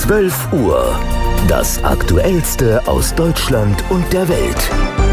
12 Uhr. Das Aktuellste aus Deutschland und der Welt.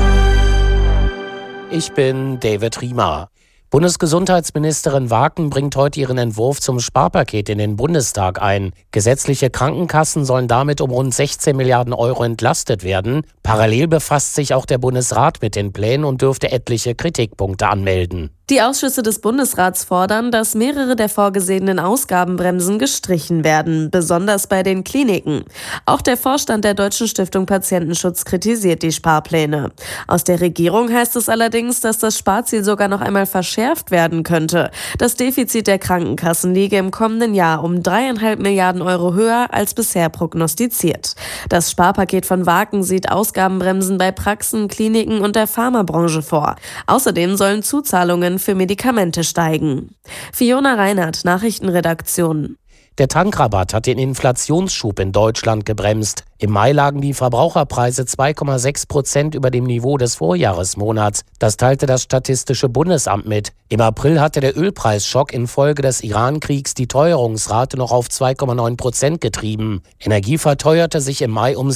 Ich bin David Riemer. Bundesgesundheitsministerin Waken bringt heute ihren Entwurf zum Sparpaket in den Bundestag ein. Gesetzliche Krankenkassen sollen damit um rund 16 Milliarden Euro entlastet werden. Parallel befasst sich auch der Bundesrat mit den Plänen und dürfte etliche Kritikpunkte anmelden. Die Ausschüsse des Bundesrats fordern, dass mehrere der vorgesehenen Ausgabenbremsen gestrichen werden, besonders bei den Kliniken. Auch der Vorstand der Deutschen Stiftung Patientenschutz kritisiert die Sparpläne. Aus der Regierung heißt es allerdings, dass das Sparziel sogar noch einmal verschärft werden könnte. Das Defizit der Krankenkassen liege im kommenden Jahr um 3,5 Milliarden Euro höher als bisher prognostiziert. Das Sparpaket von Waken sieht Ausgabenbremsen bei Praxen, Kliniken und der Pharmabranche vor. Außerdem sollen Zuzahlungen für Medikamente steigen. Fiona Reinhardt, Nachrichtenredaktion. Der Tankrabatt hat den Inflationsschub in Deutschland gebremst. Im Mai lagen die Verbraucherpreise 2,6% über dem Niveau des Vorjahresmonats. Das teilte das Statistische Bundesamt mit. Im April hatte der Ölpreisschock infolge des Iran-Kriegs die Teuerungsrate noch auf 2,9% getrieben. Energie verteuerte sich im Mai um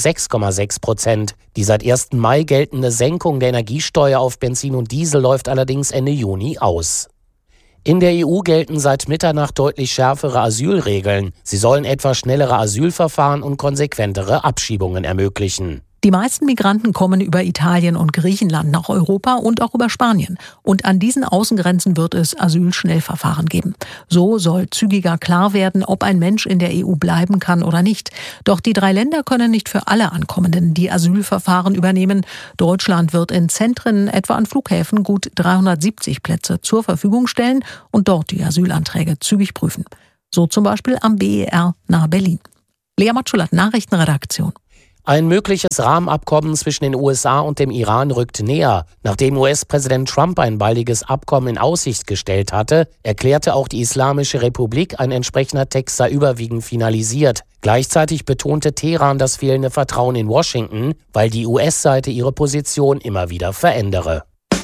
6,6%. Die seit 1. Mai geltende Senkung der Energiesteuer auf Benzin und Diesel läuft allerdings Ende Juni aus. In der EU gelten seit Mitternacht deutlich schärfere Asylregeln. Sie sollen etwa schnellere Asylverfahren und konsequentere Abschiebungen ermöglichen. Die meisten Migranten kommen über Italien und Griechenland nach Europa und auch über Spanien. Und an diesen Außengrenzen wird es Asylschnellverfahren geben. So soll zügiger klar werden, ob ein Mensch in der EU bleiben kann oder nicht. Doch die 3 Länder können nicht für alle Ankommenden die Asylverfahren übernehmen. Deutschland wird in Zentren, etwa an Flughäfen, gut 370 Plätze zur Verfügung stellen und dort die Asylanträge zügig prüfen. So zum Beispiel am BER nahe Berlin. Lea Matschulat, Nachrichtenredaktion. Ein mögliches Rahmenabkommen zwischen den USA und dem Iran rückt näher. Nachdem US-Präsident Trump ein baldiges Abkommen in Aussicht gestellt hatte, erklärte auch die Islamische Republik, ein entsprechender Text sei überwiegend finalisiert. Gleichzeitig betonte Teheran das fehlende Vertrauen in Washington, weil die US-Seite ihre Position immer wieder verändere.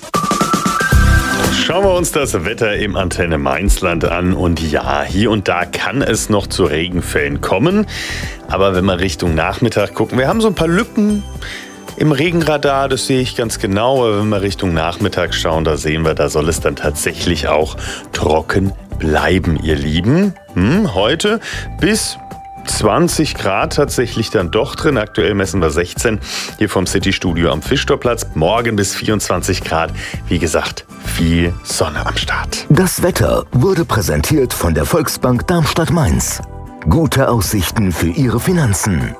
Schauen wir uns das Wetter im Antenne Mainzland an. Und ja, hier und da kann es noch zu Regenfällen kommen. Aber wenn wir Richtung Nachmittag gucken, wir haben so ein paar Lücken im Regenradar, das sehe ich ganz genau. Aber wenn wir Richtung Nachmittag schauen, da sehen wir, da soll es dann tatsächlich auch trocken bleiben, ihr Lieben. Heute bis 20 Grad tatsächlich dann doch drin. Aktuell messen wir 16 hier vom City-Studio am Fischtorplatz. Morgen bis 24 Grad. Wie gesagt, viel Sonne am Start. Das Wetter wurde präsentiert von der Volksbank Darmstadt-Mainz. Gute Aussichten für Ihre Finanzen.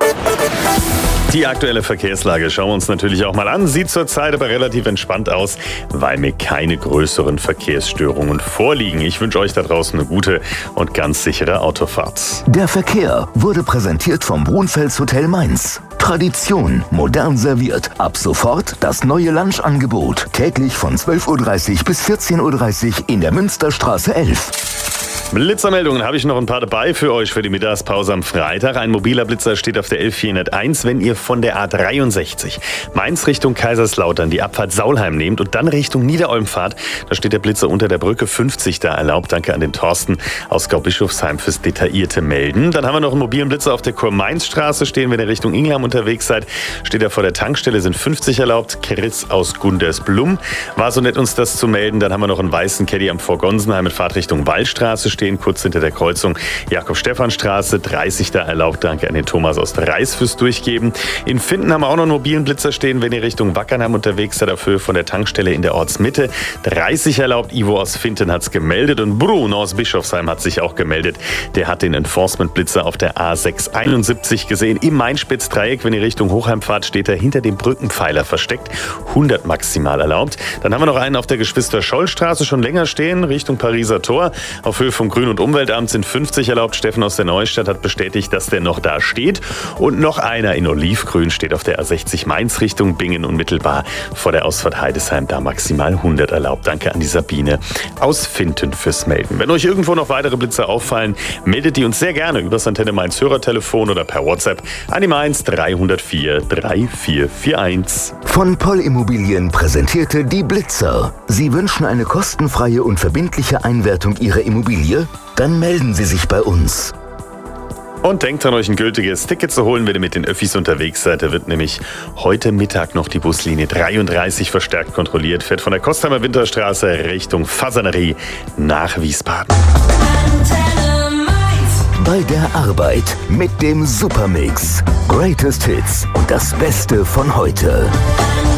Die aktuelle Verkehrslage schauen wir uns natürlich auch mal an. Sieht zurzeit aber relativ entspannt aus, weil mir keine größeren Verkehrsstörungen vorliegen. Ich wünsche euch da draußen eine gute und ganz sichere Autofahrt. Der Verkehr wurde präsentiert vom Brunfels Hotel Mainz. Tradition, modern serviert. Ab sofort das neue Lunchangebot. Täglich von 12.30 Uhr bis 14.30 Uhr in der Münsterstraße 11. Blitzermeldungen habe ich noch ein paar dabei für euch für die Mittagspause am Freitag. Ein mobiler Blitzer steht auf der 11401, wenn ihr von der A63 Mainz Richtung Kaiserslautern die Abfahrt Saulheim nehmt und dann Richtung Niederolm fahrt. Da steht der Blitzer unter der Brücke 50 da erlaubt. Danke an den Thorsten aus Gaubischofsheim fürs detaillierte Melden. Dann haben wir noch einen mobilen Blitzer auf der Kur-Mainz-Straße stehen. Wenn ihr Richtung Ingham unterwegs seid, steht er vor der Tankstelle, sind 50 erlaubt. Chris aus Gundersblum war so nett, uns das zu melden. Dann haben wir noch einen weißen Caddy am Vorgonsenheim mit Fahrt Richtung Wallstraße stehen, kurz hinter der Kreuzung Jakob-Stephan-Straße, 30 da erlaubt. Danke an den Thomas aus Reis fürs Durchgeben. In Finden haben wir auch noch einen mobilen Blitzer stehen, wenn ihr Richtung Wackernheim unterwegs seid, dafür von der Tankstelle in der Ortsmitte. 30 erlaubt. Ivo aus Finden hat es gemeldet und Bruno aus Bischofsheim hat sich auch gemeldet. Der hat den Enforcement-Blitzer auf der A671 gesehen. Im Main-Spitz-Dreieck, wenn ihr Richtung Hochheim fahrt, steht er hinter dem Brückenpfeiler versteckt. 100 maximal erlaubt. Dann haben wir noch einen auf der Geschwister-Scholl-Straße schon länger stehen, Richtung Pariser Tor. Auf Höhe vom Grün- und Umweltamt sind 50 erlaubt. Steffen aus der Neustadt hat bestätigt, dass der noch da steht. Und noch einer in Olivgrün steht auf der A60 Mainz Richtung Bingen unmittelbar vor der Ausfahrt Heidesheim. Da maximal 100 erlaubt. Danke an die Sabine aus Finden fürs Melden. Wenn euch irgendwo noch weitere Blitzer auffallen, meldet die uns sehr gerne über das Antenne Mainz Hörertelefon oder per WhatsApp an die Mainz 304 3441. Von Poll Immobilien präsentierte die Blitzer. Sie wünschen eine kostenfreie und verbindliche Einwertung Ihrer Immobilie? Dann melden Sie sich bei uns. Und denkt dran, euch ein gültiges Ticket zu holen, wenn ihr mit den Öffis unterwegs seid. Da wird nämlich heute Mittag noch die Buslinie 33 verstärkt kontrolliert. Fährt von der Kostheimer Winterstraße Richtung Fasanerie nach Wiesbaden. Bei der Arbeit mit dem Supermix. Greatest Hits und das Beste von heute.